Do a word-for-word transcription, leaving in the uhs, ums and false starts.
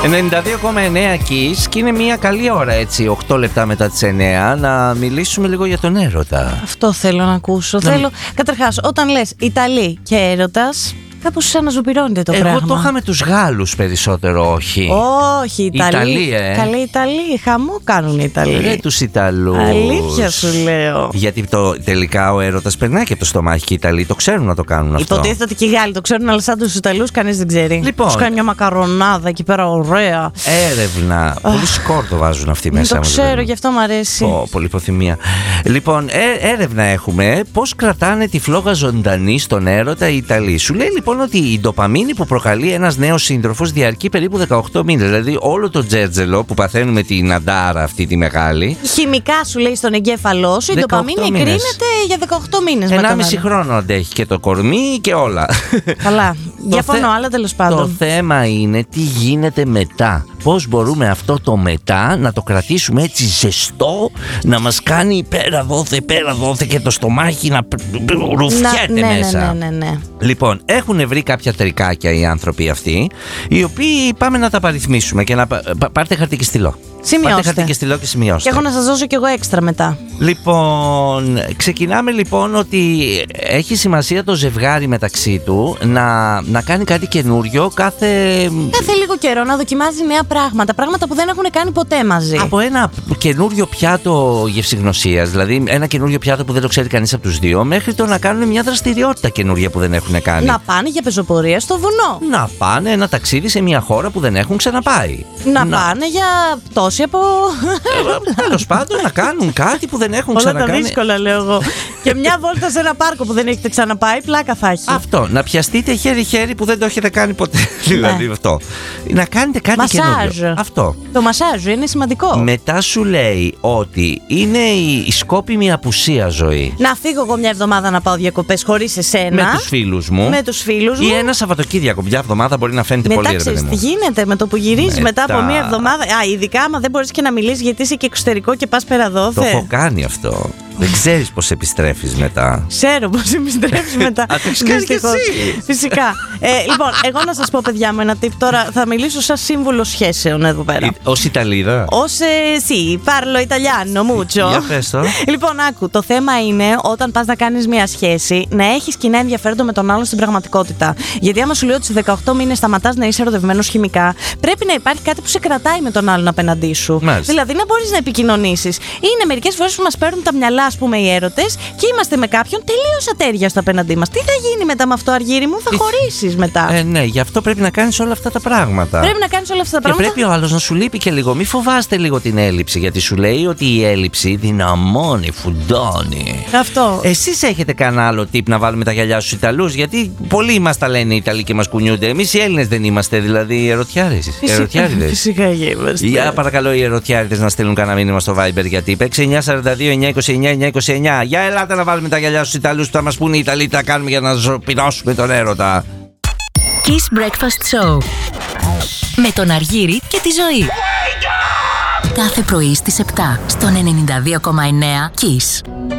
ενενήντα δύο κόμμα εννέα Kiss και είναι μια καλή ώρα έτσι, οκτώ λεπτά μετά τις εννέα, να μιλήσουμε λίγο για τον έρωτα. Αυτό θέλω να ακούσω. Να... Θέλω... Καταρχάς, όταν λες Ιταλή και έρωτας, κάπως αναζωπηρώνεται το Εγώ πράγμα. Εγώ το είχα με τους Γάλλους περισσότερο, όχι. Όχι, Ιταλοί. Ιταλοί, ε. Καλή Ιταλοί. Χαμό κάνουν οι Ιταλοί. Ρε τους Ιταλούς. Αλήθεια σου λέω. Γιατί το, τελικά ο έρωτας περνάει και από το στομάχι και οι Ιταλοί το ξέρουν να το κάνουν αυτό. Υποτίθεται ότι και οι Γάλλοι το ξέρουν, αλλά σαν τους Ιταλούς κανείς δεν ξέρει. Λοιπόν. Τους κάνει μια μακαρονάδα εκεί πέρα, ωραία. Έρευνα. Πολύ σκόρ το βάζουν αυτοί μέσα. Το ξέρω, γι' αυτό μου αρέσει. Oh, πολύ υποθυμία. Λοιπόν, ε, έρευνα έχουμε πώς κρατάνε τη φλόγα ζωντανή στον έρωτα οι Ιταλοί. Σου λέει λοιπόν ότι η ντοπαμίνη που προκαλεί ένας νέος σύντροφος διαρκεί περίπου δεκαοκτώ μήνες. Δηλαδή όλο το τζέρτζελο που παθαίνουμε την αντάρα αυτή τη μεγάλη. Χημικά σου λέει στον εγκέφαλό σου η ντοπαμίνη εκρίνεται για δεκαοκτώ μήνες. ενάμιση χρόνο αντέχει και το κορμί και όλα. Καλά. Διαφωνώ, αλλά τέλος πάντων. Το θέμα είναι τι γίνεται μετά. Πώς μπορούμε αυτό το μετά να το κρατήσουμε έτσι ζεστό, να μας κάνει πέρα δόθε, πέρα δόθε και το στομάχι να ρουφιέται ναι, μέσα. Ναι, ναι, ναι, ναι. Λοιπόν, έχουν βρει κάποια τρικάκια οι άνθρωποι αυτοί, οι οποίοι πάμε να τα παριθμίσουμε και να πάρτε χαρτί και στυλό. Σημειώστε. Πάρτε χαρτί και στυλό και σημειώστε. Και έχω να σας δώσω κι εγώ έξτρα μετά. Λοιπόν, ξεκινάμε λοιπόν ότι έχει σημασία το ζευγάρι μεταξύ του να, να κάνει κάτι καινούριο κάθε... Κάθε λίγο καιρό να δοκιμάζει νέα πράγματα. Πράγματα που δεν έχουν κάνει ποτέ μαζί. Από ένα καινούριο πιάτο γευσηγνωσίας, δηλαδή ένα καινούριο πιάτο που δεν το ξέρει κανείς από τους δύο, μέχρι το να κάνουν μια δραστηριότητα καινούρια που δεν έχουν κάνει. Να πάνε για πεζοπορία στο βουνό. Να πάνε ένα ταξίδι σε μια χώρα που δεν έχουν ξαναπάει. Να, να... πάνε για πτώση από. Τέλος πάντων, να κάνουν κάτι που δεν έχουν όλα ξανακάνει. Όλα τα δύσκολα, λέω εγώ. Και μια βόλτα σε ένα πάρκο που δεν έχετε ξαναπάει, πλάκα θα έχει. Αυτό. Να πιαστείτε χέρι-χέρι που δεν το έχετε κάνει ποτέ. Δηλαδή αυτό. Να κάνετε κάτι μασάζ. Καινούριο. Αυτό. Το μασάζ είναι σημαντικό. Μετά σου λέει ότι είναι η σκόπιμη απουσία ζωή. Να φύγω εγώ μια εβδομάδα να πάω διακοπές χωρίς εσένα. Με τους φίλους μου. Με τους φίλους μου. Ή ένα Σαββατοκύριακο. Μια εβδομάδα μπορεί να φαίνεται μετά, πολύ ρε παιδί μου. Τι γίνεται με το που γυρίζεις μετά... μετά από μια εβδομάδα. Α, ειδικά άμα δεν μπορείς και να μιλήσεις γιατί είσαι και εξωτερικό και πας πέρα δόθε. Το έχω κάνει αυτό. Δεν ξέρεις πώς επιστρέφεις μετά. Ξέρω πώς επιστρέφεις μετά. Α, το έχεις κάνει και εσύ. Φυσικά. ε, λοιπόν, εγώ να σας πω, παιδιά μου, ένα tip τώρα. Θα μιλήσω σαν σύμβουλο σχέσεων εδώ πέρα. Ως Ιταλίδα. Ως εσύ, πάρλο Ιταλιάνο, μούτσο. Για πες το. Λοιπόν, άκου. Το θέμα είναι όταν πας να κάνεις μια σχέση να έχεις κοινά ενδιαφέροντα με τον άλλον στην πραγματικότητα. Γιατί άμα σου λέω ότι σε δεκαοκτώ μήνες σταματάς να είσαι ερωτευμένος χημικά, πρέπει να υπάρχει κάτι που σε κρατάει με τον άλλον απέναντί σου. Μάλιστα. Δηλαδή να μπορείς να επικοινωνήσεις. Είναι μερικές φορές που μας παίρνουν τα μυαλά, ας πούμε, οι έρωτες και είμαστε με κάποιον τελείως ατέριαστο απέναντί μας. Τι θα γίνει μετά με αυτό, Αργύρι μου, θα Τι... χωρίσεις μετά. Ε, ναι, γι' αυτό πρέπει να κάνεις όλα αυτά τα πράγματα. Πρέπει να κάνεις όλα αυτά τα και πράγματα. Και πρέπει ο άλλος να σου λείπει και λίγο. Μη φοβάστε λίγο την έλλειψη, γιατί σου λέει ότι η έλλειψη δυναμώνει, φουντώνει. Αυτό. Εσείς έχετε κανένα άλλο tip να βάλουμε τα γυαλιά στους Ιταλούς? Γιατί πολλοί μας τα λένε οι Ιταλοί και μας κουνιούνται. Εμείς οι Έλληνες δεν είμαστε, δηλαδή οι ερωτιάριδες. Φυσικά είμαστε. Για παρακαλώ οι ερωτιάριδες να στείλουν κανένα μήνυμα στο Viber, γιατί παίξει εννιά σαράντα δύο εννιά είκοσι εννιά εννιά είκοσι εννιά. Για ελάτε να βάλουμε τα γυαλιά στους Ιταλούς που θα μας πούνε οι Ιταλοί τι θα κάνουμε για να ζωπινώσουμε τον έρωτα. Kiss Breakfast Show με τον Αργύρι και τη Ζωή. Κάθε πρωί στις επτά στον ενενήντα δύο κόμμα εννέα Kiss.